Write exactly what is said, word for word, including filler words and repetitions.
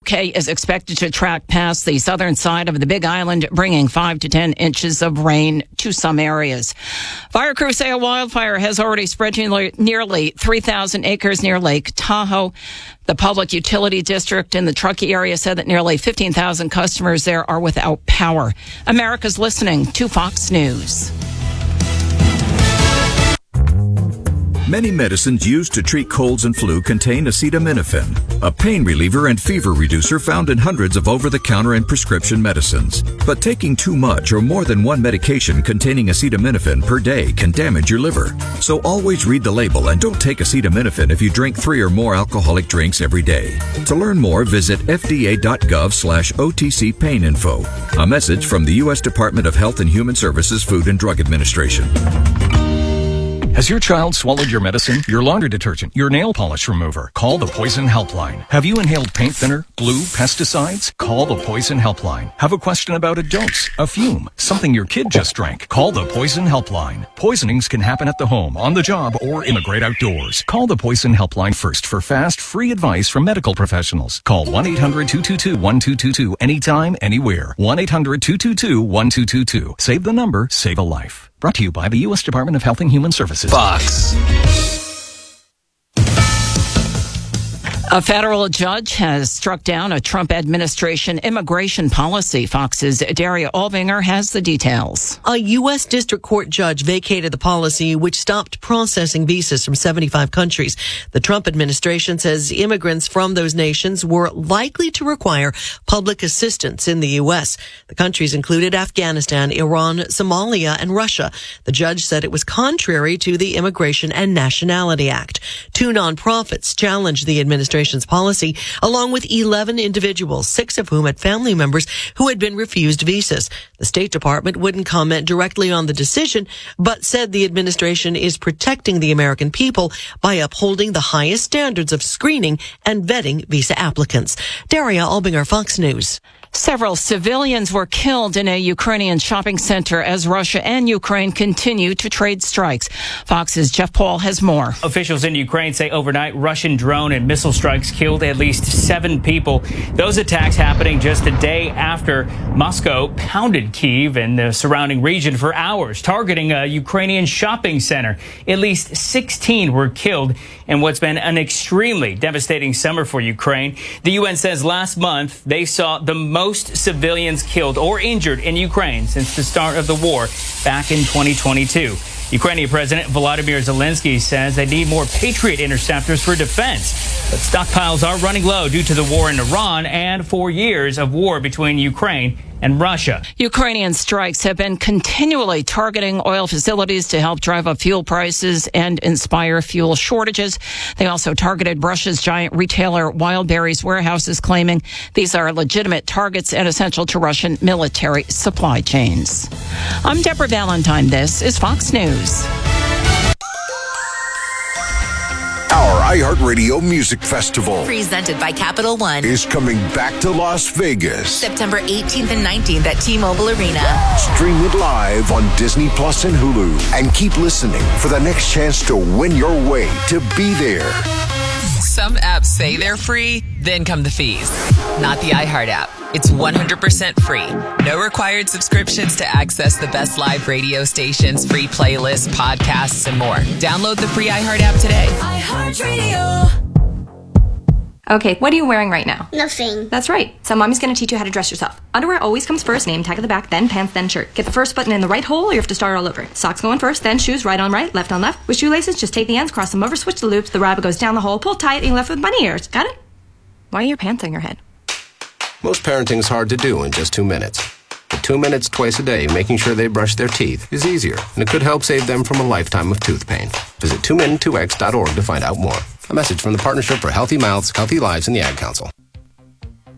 K is expected to track past the southern side of the Big Island, bringing five to ten inches of rain to some areas. Fire crews say a wildfire has already spread to nearly three thousand acres near Lake Tahoe. The Public Utility District in the Truckee area said that nearly fifteen thousand customers there are without power. America's listening to Fox News. Many medicines used to treat colds and flu contain acetaminophen, a pain reliever and fever reducer found in hundreds of over-the-counter and prescription medicines. But taking too much or more than one medication containing acetaminophen per day can damage your liver. So always read the label and don't take acetaminophen if you drink three or more alcoholic drinks every day. To learn more, visit fda.gov slash OTC pain info. A message from the U S Department of Health and Human Services Food and Drug Administration. Has your child swallowed your medicine, your laundry detergent, your nail polish remover? Call the Poison Helpline. Have you inhaled paint thinner, glue, pesticides? Call the Poison Helpline. Have a question about a dose, a fume, something your kid just drank? Call the Poison Helpline. Poisonings can happen at the home, on the job, or in the great outdoors. Call the Poison Helpline first for fast, free advice from medical professionals. Call one eight hundred two two two one two two two anytime, anywhere. one eight hundred two two two one two two two. Save the number, save a life. Brought to you by the U S Department of Health and Human Services. Fox. A federal judge has struck down a Trump administration immigration policy. Fox's Daria Albinger has the details. A U S district court judge vacated the policy which stopped processing visas from seventy-five countries. The Trump administration says immigrants from those nations were likely to require public assistance in the U S. The countries included Afghanistan, Iran, Somalia, and Russia. The judge said it was contrary to the Immigration and Nationality Act. Two nonprofits challenged the administration policy, along with eleven individuals, six of whom had family members who had been refused visas. The State Department wouldn't comment directly on the decision, but said the administration is protecting the American people by upholding the highest standards of screening and vetting visa applicants. Daria Albinger, Fox News. Several civilians were killed in a Ukrainian shopping center as Russia and Ukraine continue to trade strikes. Fox's Jeff Paul has more. Officials in Ukraine say overnight Russian drone and missile strikes killed at least seven people. Those attacks happening just a day after Moscow pounded Kyiv and the surrounding region for hours, targeting a Ukrainian shopping center. At least sixteen were killed in what's been an extremely devastating summer for Ukraine. The U N says last month they saw the most most civilians killed or injured in Ukraine since the start of the war back in twenty twenty-two. Ukrainian President Volodymyr Zelensky says they need more Patriot interceptors for defense. But stockpiles are running low due to the war in Iran and four years of war between Ukraine and Russia. Ukrainian strikes have been continually targeting oil facilities to help drive up fuel prices and inspire fuel shortages. They also targeted Russia's giant retailer Wildberries warehouses, claiming these are legitimate targets and essential to Russian military supply chains. I'm Deborah Valentine. This is Fox News. Our iHeartRadio Music Festival, presented by Capital One, is coming back to Las Vegas. September eighteenth and nineteenth at T-Mobile Arena. Stream it live on Disney Plus and Hulu. And keep listening for the next chance to win your way to be there. Some apps say they're free, then come the fees. Not the iHeart app. It's one hundred percent free. No required subscriptions to access the best live radio stations, free playlists, podcasts, and more. Download the free iHeart app today. iHeartRadio. Okay, what are you wearing right now? Nothing. That's right. So mommy's going to teach you how to dress yourself. Underwear always comes first, name tag at the back, then pants, then shirt. Get the first button in the right hole or you have to start all over. Socks going first, then shoes right on right, left on left. With shoelaces, just take the ends, cross them over, switch the loops, the rabbit goes down the hole, pull tight, and you're left with bunny ears. Got it? Why are your pants on your head? Most parenting's hard to do in just two minutes. But two minutes twice a day making sure they brush their teeth is easier, and it could help save them from a lifetime of tooth pain. Visit two min two x dot org to find out more. A message from the Partnership for Healthy Mouths, Healthy Lives, and the Ad Council.